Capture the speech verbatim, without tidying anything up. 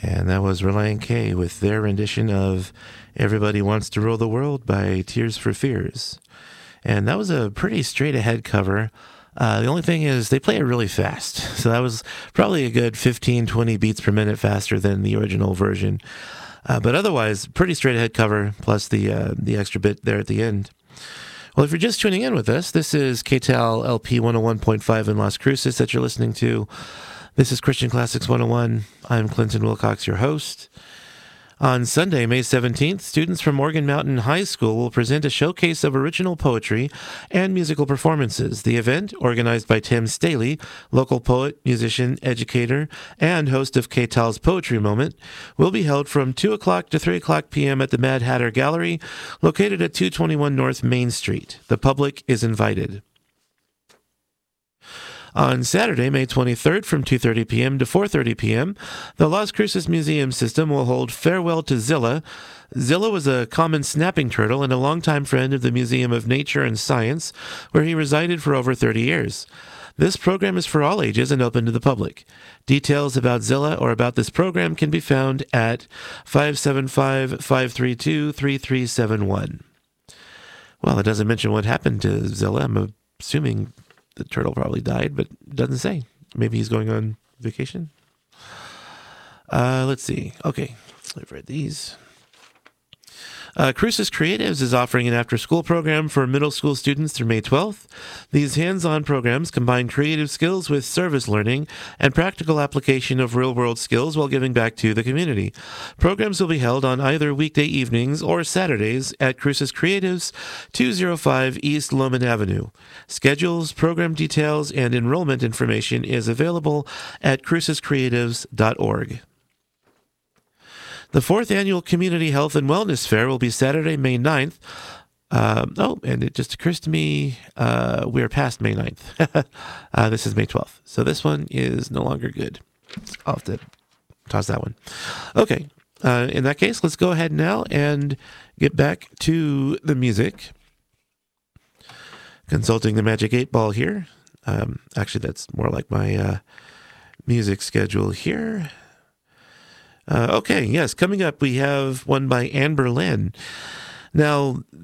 And that was Relient K with their rendition of Everybody Wants to Rule the World by Tears for Fears. And that was a pretty straight-ahead cover. Uh, the only thing is they play it really fast. So that was probably a good fifteen, twenty beats per minute faster than the original version. Uh, but otherwise, pretty straight-ahead cover, plus the uh, the extra bit there at the end. Well, if you're just tuning in with us, this is K T A L L P one oh one point five in Las Cruces that you're listening to. This is Christian Classics one oh one. I'm Clinton Wilcox, your host. On Sunday, May seventeenth, students from Morgan Mountain High School will present a showcase of original poetry and musical performances. The event, organized by Tim Staley, local poet, musician, educator, and host of K T A L's Poetry Moment, will be held from two o'clock to three o'clock p.m. at the Mad Hatter Gallery, located at two twenty-one North Main Street. The public is invited. On Saturday, May twenty-third, from two thirty p.m. to four thirty p.m., the Las Cruces Museum System will hold Farewell to Zilla. Zilla was a common snapping turtle and a longtime friend of the Museum of Nature and Science, where he resided for over thirty years. This program is for all ages and open to the public. Details about Zilla or about this program can be found at five seven five, five three two, three three seven one. Well, it doesn't mention what happened to Zilla. I'm assuming the turtle probably died, but it doesn't say. Maybe he's going on vacation. Uh, let's see. Okay, I've read these. Uh, Cruces Creatives is offering an after-school program for middle school students through May twelfth. These hands-on programs combine creative skills with service learning and practical application of real-world skills while giving back to the community. Programs will be held on either weekday evenings or Saturdays at Cruces Creatives, two oh five East Loman Avenue. Schedules, program details, and enrollment information is available at cruces creatives dot org. The fourth annual Community Health and Wellness Fair will be Saturday, May ninth. Um, oh, and it just occurs to me, uh, we're past May ninth. uh, this is May twelfth. So this one is no longer good. I'll have to toss that one. Okay. Uh, in that case, let's go ahead now and get back to the music. Consulting the Magic eight Ball here. Um, actually, that's more like my uh, music schedule here. Uh, okay, yes, coming up we have one by Anne Boleyn. Now,